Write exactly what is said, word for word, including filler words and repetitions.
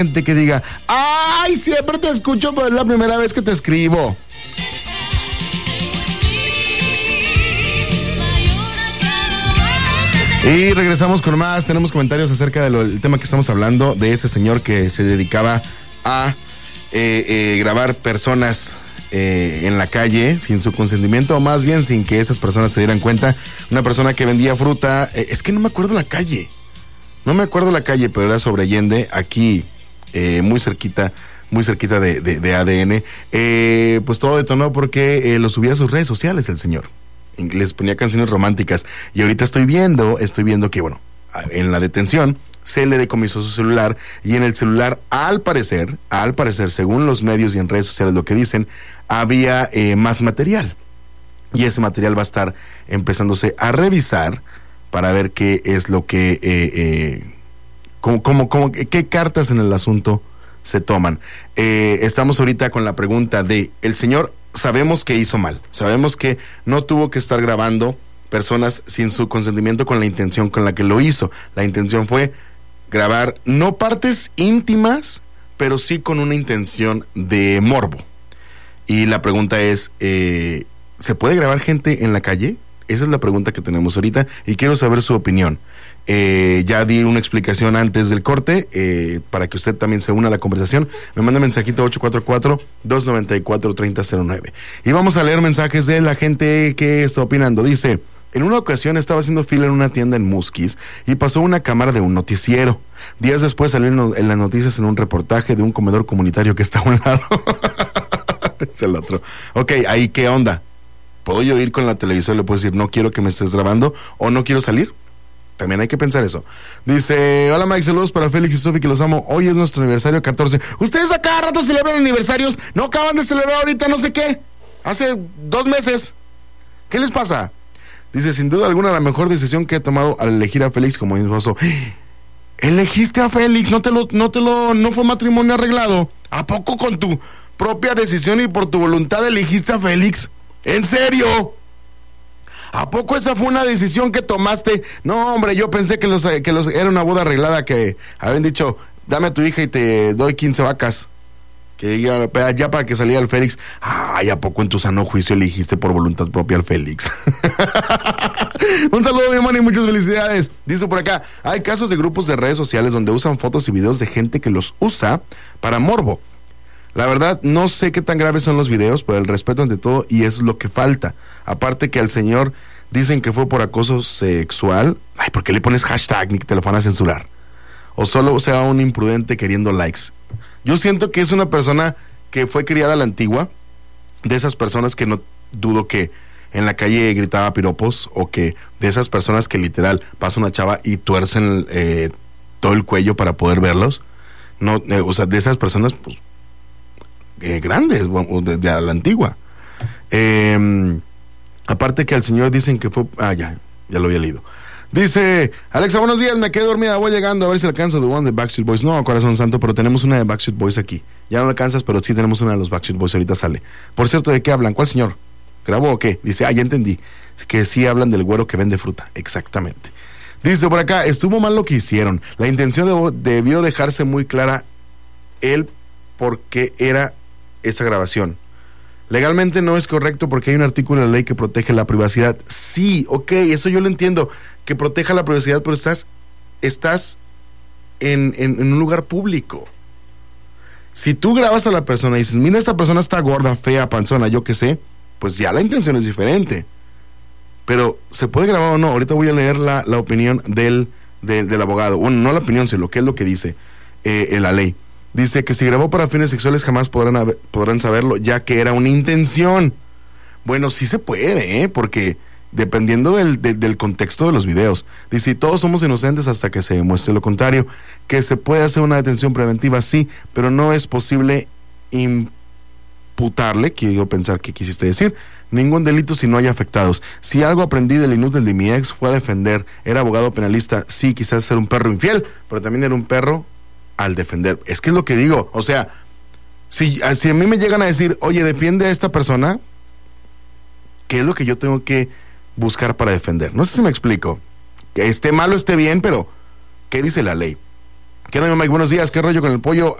gente que diga, ay, siempre te escucho, pero es la primera vez que te escribo. Y regresamos con más. Tenemos comentarios acerca del tema que estamos hablando, de ese señor que se dedicaba a eh, eh, grabar personas eh, en la calle sin su consentimiento, o más bien sin que esas personas se dieran cuenta. Una persona que vendía fruta, eh, es que no me acuerdo la calle, no me acuerdo la calle, pero era sobre Allende, aquí, eh, muy cerquita, muy cerquita de, de, de A D N. Eh, pues todo detonó porque eh, lo subía a sus redes sociales el señor. Les ponía canciones románticas, y ahorita estoy viendo, estoy viendo que, bueno, en la detención se le decomisó su celular, y en el celular, al parecer, al parecer, según los medios y en redes sociales lo que dicen, había eh, más material, y ese material va a estar empezándose a revisar para ver qué es lo que, eh, eh, cómo, cómo, cómo, qué cartas en el asunto se toman. Eh, estamos ahorita con la pregunta de, el señor, sabemos que hizo mal, sabemos que no tuvo que estar grabando personas sin su consentimiento con la intención con la que lo hizo. La intención fue grabar no partes íntimas, pero sí con una intención de morbo. Y la pregunta es, eh, ¿se puede grabar gente en la calle? Esa es la pregunta que tenemos ahorita, y quiero saber su opinión. Eh, ya di una explicación antes del corte, eh, para que usted también se una a la conversación. Me manda mensajito ocho cuatro cuatro, dos nueve cuatro, tres cero cero nueve. Y vamos a leer mensajes de la gente que está opinando. Dice, en una ocasión estaba haciendo fila en una tienda en Musquis y pasó una cámara de un noticiero. Días después salió en, en las noticias en un reportaje de un comedor comunitario que está a un lado. Es el otro. Ok, ahí qué onda. ¿Puedo yo ir con la televisora y le puedo decir, no quiero que me estés grabando, o no quiero salir? También hay que pensar eso. Dice, hola Mike, saludos para Félix y Sofi, que los amo. Hoy es nuestro aniversario catorce. Ustedes a cada rato celebran aniversarios. No acaban de celebrar ahorita no sé qué. Hace dos meses. ¿Qué les pasa? Dice, sin duda alguna la mejor decisión que he tomado al elegir a Félix como mi esposo. Elegiste a Félix, no te lo, no te lo, no fue matrimonio arreglado. ¿A poco con tu propia decisión y por tu voluntad elegiste a Félix? ¿En serio? ¿A poco esa fue una decisión que tomaste? No, hombre, yo pensé que los, que los era una boda arreglada, que habían dicho, dame a tu hija y te doy quince vacas. Que ya, ya para que saliera el Félix. Ay, ¿a poco en tu sano juicio elegiste por voluntad propia al Félix? Un saludo, mi hermano, y muchas felicidades. Dice por acá, hay casos de grupos de redes sociales donde usan fotos y videos de gente que los usa para morbo. La verdad, no sé qué tan graves son los videos, pero el respeto ante todo, y es lo que falta. Aparte que al señor dicen que fue por acoso sexual. Ay, ¿por qué le pones hashtag ni que te lo van a censurar? O solo sea un imprudente queriendo likes. Yo siento que es una persona que fue criada a la antigua, de esas personas que no dudo que en la calle gritaba piropos, o que de esas personas que literal pasa una chava y tuercen eh, todo el cuello para poder verlos. No, eh, o sea, de esas personas, pues, Eh, grandes, de, de la antigua. Eh, aparte que al señor dicen que fue... Ah, ya, ya lo había leído. Dice, Alexa, buenos días, me quedé dormida, voy llegando a ver si alcanzo The One de Backstreet Boys. No, corazón santo, pero tenemos una de Backstreet Boys aquí. Ya no alcanzas, pero sí tenemos una de los Backstreet Boys, ahorita sale. Por cierto, ¿de qué hablan? ¿Cuál señor? ¿Grabó o qué? Dice, ah, ya entendí. Que sí hablan del güero que vende fruta. Exactamente. Dice por acá, estuvo mal lo que hicieron. La intención de, debió dejarse muy clara él porque era esa grabación. Legalmente no es correcto porque hay un artículo de la ley que protege la privacidad. Sí, ok, eso yo lo entiendo, que proteja la privacidad, pero estás estás en, en, en un lugar público. Si tú grabas a la persona y dices, mira, esta persona está gorda, fea, panzona, yo qué sé, pues ya la intención es diferente. Pero, ¿se puede grabar o no? Ahorita voy a leer la, la opinión del, del, del abogado. Bueno, no la opinión, sino que es lo que dice eh, en la ley. Dice que si grabó para fines sexuales jamás podrán, haber, podrán saberlo, ya que era una intención. Bueno, sí se puede, ¿eh? Porque dependiendo del, de, del contexto de los videos. Dice, todos somos inocentes hasta que se demuestre lo contrario. Que se puede hacer una detención preventiva, sí, pero no es posible imputarle, quiero pensar que quisiste decir, ningún delito si no hay afectados. Si algo aprendí del inútil de mi ex fue a defender. Era abogado penalista, sí, quizás era un perro infiel, pero también era un perro al defender. Es que es lo que digo, o sea, si, si a mí me llegan a decir, oye, defiende a esta persona, ¿qué es lo que yo tengo que buscar para defender? No sé si me explico. Que esté mal o esté bien, pero ¿qué dice la ley? ¿Qué onda, Mike? Buenos días. ¿Qué rollo con el pollo